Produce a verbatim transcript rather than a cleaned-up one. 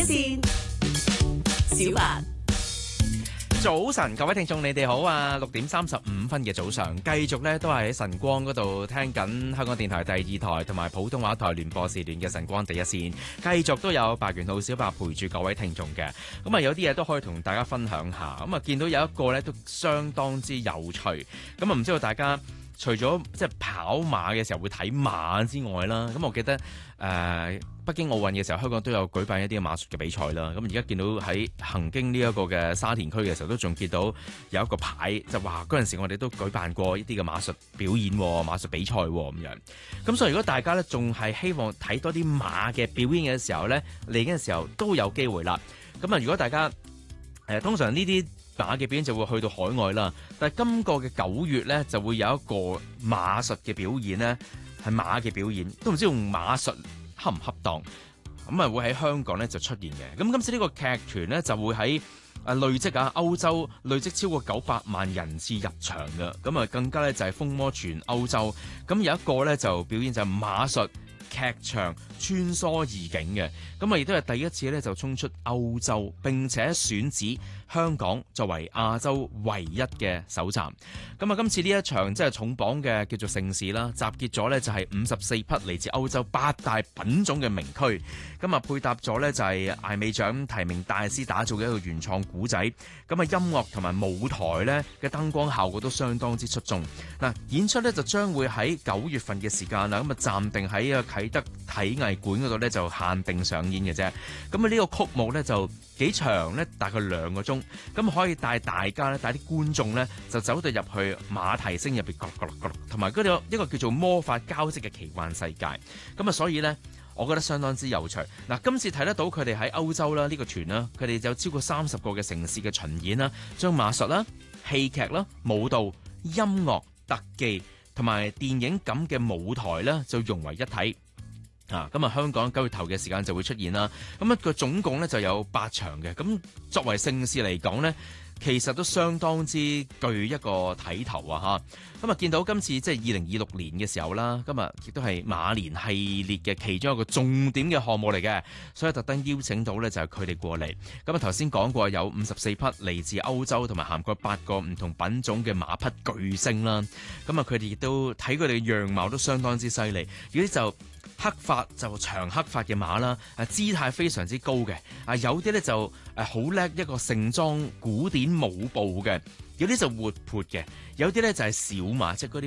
線，小白。 早晨，各位聽眾，你哋好啊！六點三十五分嘅早上，繼續咧都係喺晨光嗰度聽緊香港電台第二台同埋普通話台聯播時段嘅晨光第一線，繼續都有白元浩小白陪住各位聽眾嘅。咁啊，有啲嘢都可以同大家分享下。咁啊，見到有一個咧都相當之有趣。咁啊，唔知道大家除咗即係跑馬嘅時候會睇馬之外啦，咁我記得誒、呃、北京奧運嘅時候，香港都有舉辦一啲馬術嘅比賽啦。咁而家見到喺行經呢一個嘅沙田區嘅時候，都仲見到有一個牌，就話嗰陣時我哋都舉辦過一啲嘅馬術表演、馬術比賽咁樣。咁所以如果大家咧仲係希望睇多啲馬嘅表演嘅時候咧，嚟緊嘅時候都有機會啦。咁啊，如果大家誒、呃、通常呢啲馬嘅表演就會去到海外啦，但係今個嘅九月咧就會有一個馬術嘅表演咧，係馬嘅表演，都唔知用馬術恰唔恰當，咁啊會喺香港咧就出現嘅。咁今次呢個劇團咧就會喺誒累積啊歐洲累積超過九百萬人次入場嘅，咁啊更加咧就係風靡全歐洲。咁有一個咧就表演就係馬術劇場穿梭異境嘅，咁啊亦都係第一次咧就衝出歐洲，並且選址香港作為亞洲唯一嘅首站。咁啊今次呢一場即係重磅嘅叫做盛事啦，集結咗呢就係五十四匹嚟自歐洲八大品種嘅名駒，咁啊配搭咗呢就係艾美獎提名大師打造嘅一個原創古仔，咁啊音樂同埋舞台呢嘅燈光效果都相當之出眾。嗱，演出呢就將會喺九月份嘅時間啦，咁啊暫定喺啊啟德體藝館嗰度呢就限定上演嘅啫。咁啊呢個曲目呢就幾長呢，大概兩個鐘，咁可以帶大家咧，帶啲觀眾呢就走到入去馬蹄聲入邊，咯咯咯，同埋嗰個一個叫做魔法交織嘅奇幻世界。咁啊，所以呢，我覺得相當之有趣。嗱，今次睇得到佢哋喺歐洲啦，呢個團啦，佢哋有超過三十個嘅城市嘅巡演啦，將馬術啦、戲劇啦、舞蹈、音樂、特技同埋電影咁嘅舞台呢，就融為一體。啊，咁啊，香港九月頭嘅時間就會出現啦。咁啊，佢總共咧就有八場嘅。咁作為盛事嚟講呢，其實都相當之具一個睇頭啊！嚇，咁啊，見到今次即係二零二六年嘅時候啦，今日亦都係馬年系列嘅其中一個重點嘅項目嚟嘅，所以特登邀請到呢就係佢哋過嚟。咁啊，頭先講過有五十四匹嚟自歐洲同埋涵蓋八個唔同品種嘅馬匹巨星啦。咁啊，佢哋亦都睇佢哋嘅樣貌都相當之犀利，有啲就黑髮就長黑髮嘅馬啦，啊姿態非常之高嘅，啊有啲咧就誒好叻一個盛裝古典舞步嘅，有啲就活潑嘅，有啲咧就係小馬，即係嗰啲